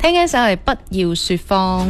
聽嘅首係不要說謊。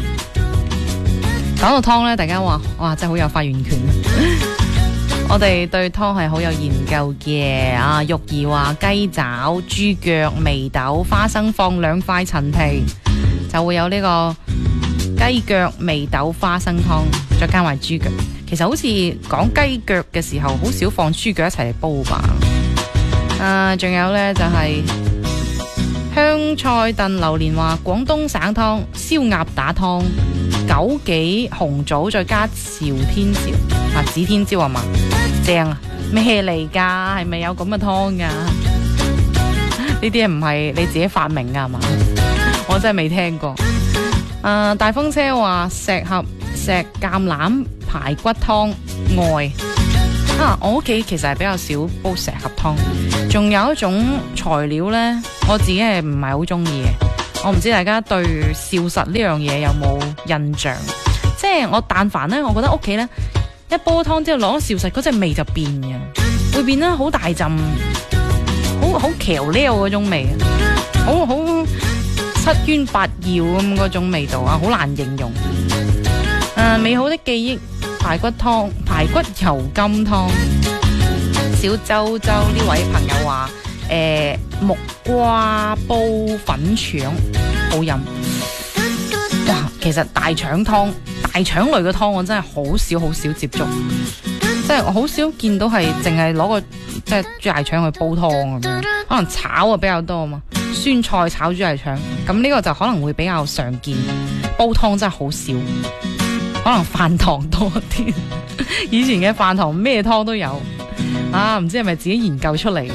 講到湯呢，大家話哇真係好有發言權。我哋對湯係好有研究嘅啊！玉兒話雞爪、豬腳、眉豆、花生放2塊陳皮，就會有呢個雞腳、眉豆、花生湯，再加埋豬腳。其實好似講雞腳嘅時候，好少放豬腳一齊嚟煲吧。仲有呢，就係、香菜燉榴蓮話廣東省湯、燒鴨打湯、枸杞紅棗再加朝天椒指天椒係嘛？正啊！咩嚟噶？係咪有咁嘅湯噶？呢啲唔係你自己發明噶係嘛？我真係未聽過。大風車話石盒石橄欖排骨湯外我屋企其實係比較少煲石盒湯。仲有一種材料呢，我自己係唔係好中意嘅。我唔知大家對少實呢樣嘢有冇印象？即係我但凡呢，我覺得屋企呢，一煲湯之後攞少實嗰隻味就變嘅，會變得好大陣，好橋撩嗰種味，好七冤八要咁嗰種味道啊，好難形容。美好的記憶排骨湯、排骨油甘湯。小周周呢位朋友話木瓜煲粉腸好飲。哇，其實大腸類嘅湯我真係好少接觸，即係我好少見到係淨係攞個即係豬大腸去煲湯咁樣，可能炒比較多嘛，酸菜炒豬大腸，咁呢個就可能會比較常見。煲湯真係好少，可能飯堂多啲。以前嘅飯堂咩湯都有唔知係咪自己研究出嚟？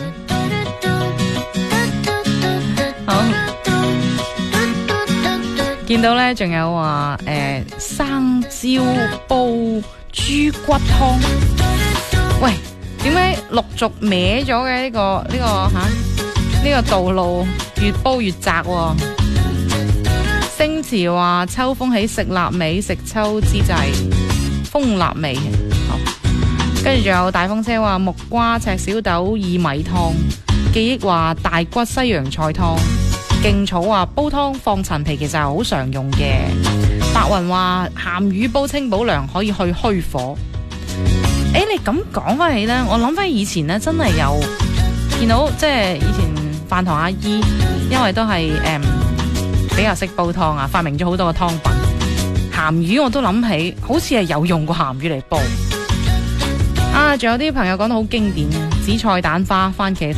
好，見到呢仲有話生椒煲豬骨湯。喂，點解陸續歪咗嘅呢個道路越煲越窄？星馳話秋風起，食臘味，食秋之際風臘味。跟住仲有大風車話木瓜赤小豆薏米湯。記憶話大骨西洋菜湯。勁草話煲湯放陳皮，其實係好常用嘅。白雲話鹹魚煲清補涼，可以去虛火。你咁講翻起呢，我諗翻以前呢，真係有見到，即係以前飯堂阿姨，因為都係比較識煲湯啊，發明咗好多嘅湯品。鹹魚我都諗起，好似係有用過鹹魚嚟煲。仲有啲朋友講到好經典嘅紫菜蛋花番茄湯。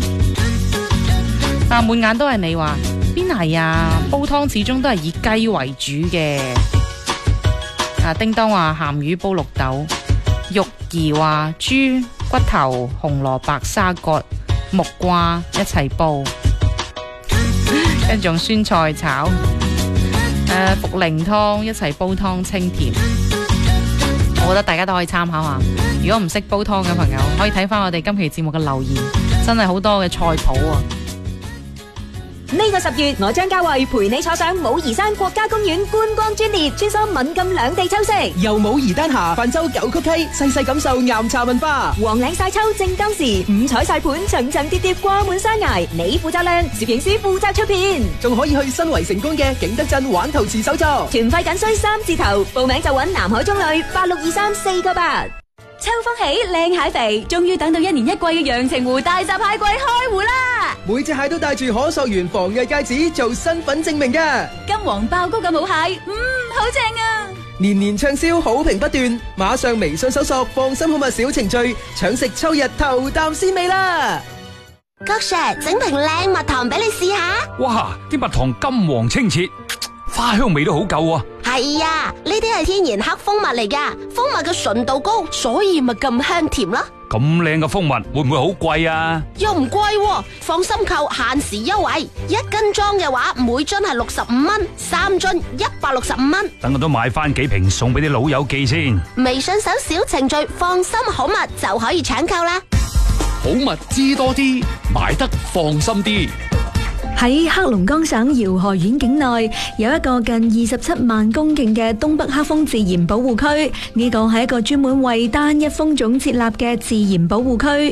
滿眼都係你話邊係啊？煲湯始終都係以雞為主嘅。叮當話鹹魚煲綠豆。玉兒話豬骨頭、紅蘿蔔、沙葛、木瓜一齊煲，跟住用酸菜炒。茯苓湯一齊煲湯清甜。我覺得大家都可以參考下。如果唔識煲湯嘅朋友，可以睇翻我哋今期節目嘅留言，真係好多嘅菜譜啊！ 呢個10月，我張家慧陪你坐上武夷山國家公園觀光專列，穿梭閩贛兩地秋色， 由武夷丹霞泛舟九曲溪，細細感受岩茶文化。 黃嶺晒秋正當時，五彩晒盤層層疊疊掛滿山崖，你負責靚，攝影師負責出片， 仲可以去新圍成功嘅景德鎮玩陶瓷手作。 團費僅需3字頭，報名就揾南海中旅8623-498。秋風起，靚蟹肥，終於等到1年1季嘅陽澄湖大閘蟹季開湖啦！ 每隻蟹都帶住可溯源防偽戒指做身份證明嘅。 金黃爆谷嘅母蟹，好正啊！ 年年暢銷，好評不斷，馬上微信搜索放心好物小程序，搶食秋日頭啖鮮味啦！ 郭 Sir， 整瓶靚蜜糖俾你試下。 哇，啲蜜糖金黃清澈，花香味都好夠啊！ 係啊，呢啲係天然黑蜂蜜嚟噶，蜂蜜嘅純度高，所以咪咁香甜咯。 咁靚嘅蜂蜜會唔會好貴啊？ 又唔貴喎，放心購限時優惠，1斤裝嘅話每樽係65蚊，3樽165蚊。 等我都買翻幾瓶送俾啲老友記先。 微信搜小程序放心好物就可以搶購啦。 好物知多啲，買得放心啲。 喺黑龍江省饒河縣境內有一個近27萬公頃嘅東北黑蜂自然保護區，呢個係一個專門為單一蜂種設立嘅自然保護區。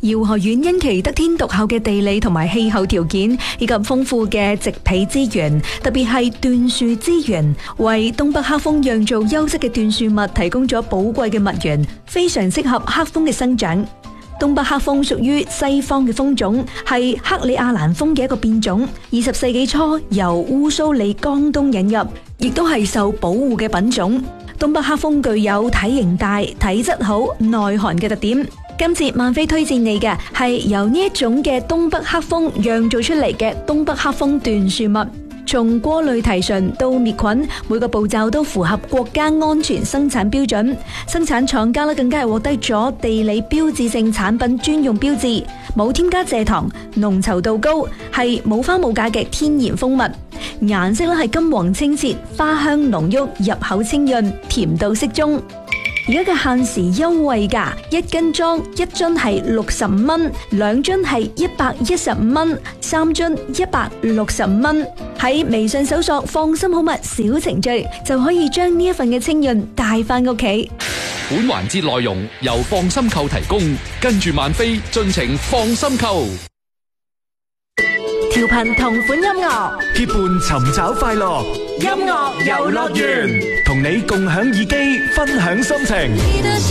饒河縣因其得天獨厚嘅地理同埋氣候條件，以及豐富嘅植被資源，特別係椴樹資源，為東北黑蜂釀造優質嘅椴樹蜜提供咗寶貴嘅蜜源，非常適合黑蜂嘅生長。東北黑蜂屬於西方嘅蜂種，係克里亞蘭蜂嘅一個變種。20世紀初由烏蘇里江東引入，亦都係受保護嘅品種。東北黑蜂具有體型大、體質好、耐寒嘅特點。今次萬飛推薦你嘅係由呢一種嘅東北黑蜂釀造出嚟嘅東北黑蜂椴樹蜜。從過濾提純到滅菌，每個步驟都符合國家安全生產標準。生產廠家更加係獲得咗地理標誌性產品專用標誌，冇添加蔗糖，濃稠度高，係冇花冇假嘅天然蜂蜜。顏色係金黃清澈，花香濃郁，入口清潤，甜度適中。而家嘅限時優惠價，1斤裝1樽係65蚊，2樽係115蚊，3樽165蚊。喺微信搜索放心好物小程序，就可以將呢一份嘅清潤帶翻屋企。 本環節內容由放心購提供，跟住萬飛盡情放心購。 調頻同款音樂， 結伴尋找快樂， 音樂遊樂園， 同你共享耳機，分享心情。